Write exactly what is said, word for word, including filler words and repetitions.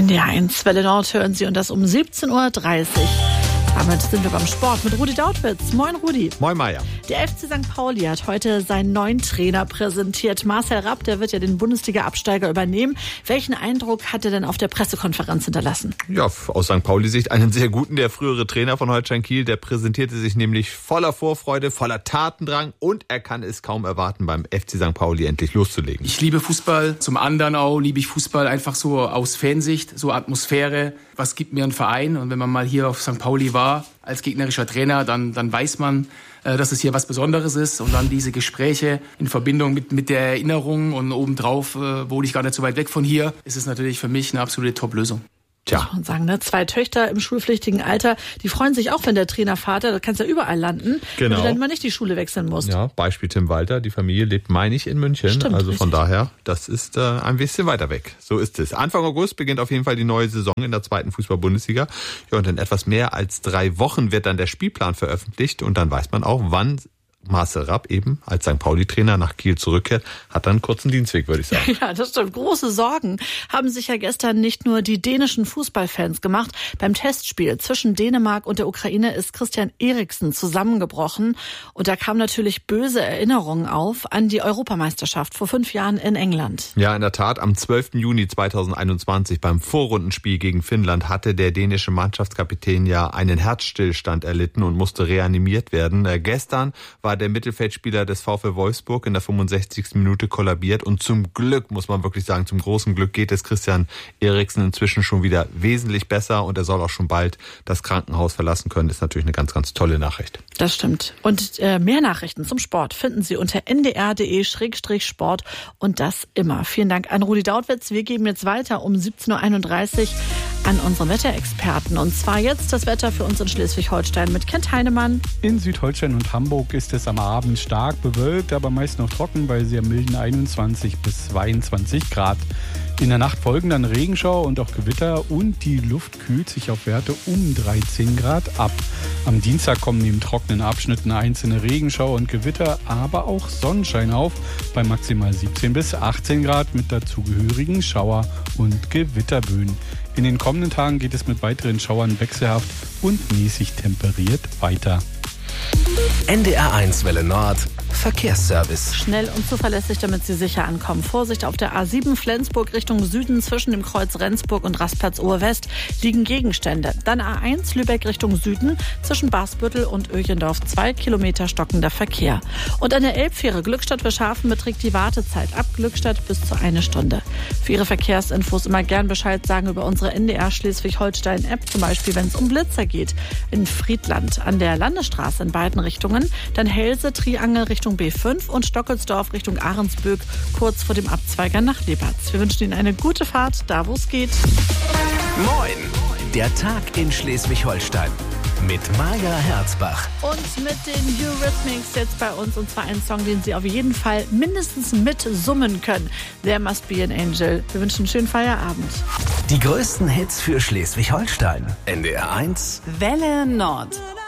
N D R eins Welle Nord hören Sie und das um siebzehn Uhr dreißig. Damit sind wir beim Sport mit Rudi Dautwitz. Moin Rudi. Moin Maja. Der F C Sankt Pauli hat heute seinen neuen Trainer präsentiert. Marcel Rapp, der wird ja den Bundesliga-Absteiger übernehmen. Welchen Eindruck hat er denn auf der Pressekonferenz hinterlassen? Ja, aus Sankt Pauli-Sicht einen sehr guten. Der frühere Trainer von Holstein Kiel, der präsentierte sich nämlich voller Vorfreude, voller Tatendrang und er kann es kaum erwarten, beim F C Sankt Pauli endlich loszulegen. Ich liebe Fußball. Zum anderen auch liebe ich Fußball einfach so aus Fansicht, so Atmosphäre. Was gibt mir ein Verein? Und wenn man mal hier auf Sankt Pauli war, als gegnerischer Trainer, dann, dann weiß man, äh, dass es hier was Besonderes ist. Und dann diese Gespräche in Verbindung mit, mit der Erinnerung und obendrauf äh, wohne ich gar nicht so weit weg von hier, ist es natürlich für mich eine absolute Top-Lösung. Tja. Muss man sagen, ne? Zwei Töchter im schulpflichtigen Alter, die freuen sich auch, wenn der Trainervater, da kannst du ja überall landen, genau, wenn du dann mal nicht die Schule wechseln musst. Ja, Beispiel Tim Walter, die Familie lebt, meine ich, in München. Stimmt, also von richtig. daher, das ist äh, ein bisschen weiter weg. So ist es. Anfang August beginnt auf jeden Fall die neue Saison in der zweiten Fußball-Bundesliga. Ja, und in etwas mehr als drei Wochen wird dann der Spielplan veröffentlicht und dann weiß man auch, wann Marcel Rapp eben als Sankt Pauli-Trainer nach Kiel zurückkehrt, hat dann einen kurzen Dienstweg, würde ich sagen. Ja, das stimmt. Große Sorgen haben sich ja gestern nicht nur die dänischen Fußballfans gemacht. Beim Testspiel zwischen Dänemark und der Ukraine ist Christian Eriksen zusammengebrochen. Und da kamen natürlich böse Erinnerungen auf an die Europameisterschaft vor fünf Jahren in England. Ja, in der Tat. Am zwölften Juni zweitausendeinundzwanzig beim Vorrundenspiel gegen Finnland hatte der dänische Mannschaftskapitän ja einen Herzstillstand erlitten und musste reanimiert werden. Äh, gestern war der Mittelfeldspieler des VfL Wolfsburg in der fünfundsechzigsten Minute kollabiert und zum Glück, muss man wirklich sagen, zum großen Glück geht es Christian Eriksen inzwischen schon wieder wesentlich besser und er soll auch schon bald das Krankenhaus verlassen können. Das ist natürlich eine ganz, ganz tolle Nachricht. Das stimmt. Und äh, mehr Nachrichten zum Sport finden Sie unter n d r punkt d e slash sport und das immer. Vielen Dank an Rudi Dautwitz. Wir geben jetzt weiter um siebzehn Uhr einunddreißig an unseren Wetterexperten. Und zwar jetzt das Wetter für uns in Schleswig-Holstein mit Kent Heinemann. In Südholstein und Hamburg ist es am Abend stark bewölkt, aber meist noch trocken bei sehr milden einundzwanzig bis zweiundzwanzig Grad. In der Nacht folgen dann Regenschauer und auch Gewitter und die Luft kühlt sich auf Werte um dreizehn Grad ab. Am Dienstag kommen neben trockenen Abschnitten einzelne Regenschauer und Gewitter, aber auch Sonnenschein auf bei maximal siebzehn bis achtzehn Grad mit dazugehörigen Schauer- und Gewitterböen. In den kommenden Tagen geht es mit weiteren Schauern wechselhaft und mäßig temperiert weiter. N D R eins Welle Nord Verkehrsservice. Schnell und zuverlässig, damit Sie sicher ankommen. Vorsicht auf der A sieben Flensburg Richtung Süden zwischen dem Kreuz Rendsburg und Rastplatz Oberwest liegen Gegenstände. Dann A eins Lübeck Richtung Süden zwischen Basbüttel und Öchendorf zwei Kilometer stockender Verkehr. Und an der Elbfähre Glückstadt-Wischhafen beträgt die Wartezeit ab Glückstadt bis zu eine Stunde. Für Ihre Verkehrsinfos immer gern Bescheid sagen über unsere N D R Schleswig-Holstein-App, zum Beispiel wenn es um Blitzer geht. In Friedland an der Landesstraße in beiden Richtungen, dann Helse, Triangel Richtung B fünf und Stockelsdorf Richtung Ahrensböck, kurz vor dem Abzweiger nach Lebatz. Wir wünschen Ihnen eine gute Fahrt, da wo es geht. Moin! Der Tag in Schleswig-Holstein mit Maja Herzbach. Und mit den Eurythmics jetzt bei uns, und zwar einen Song, den Sie auf jeden Fall mindestens mit summen können. There Must Be an Angel. Wir wünschen einen schönen Feierabend. Die größten Hits für Schleswig-Holstein. N D R eins Welle Nord.